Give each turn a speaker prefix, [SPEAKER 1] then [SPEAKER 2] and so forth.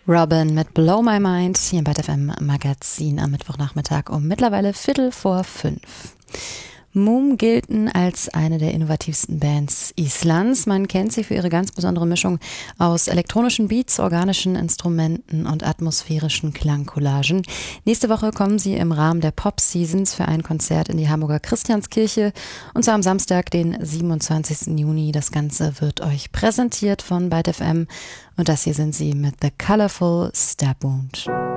[SPEAKER 1] Robin mit Blow My Mind hier im BET FM Magazin am Mittwochnachmittag um mittlerweile 4:45. Moom gelten als eine der innovativsten Bands Islands. Man kennt sie für ihre ganz besondere Mischung aus elektronischen Beats, organischen Instrumenten und atmosphärischen Klangcollagen. Nächste Woche kommen sie im Rahmen der Pop Seasons für ein Konzert in die Hamburger Christianskirche und zwar am Samstag, den 27. Juni. Das Ganze wird euch präsentiert von BET FM und das hier sind sie mit The Colorful Stab Wound.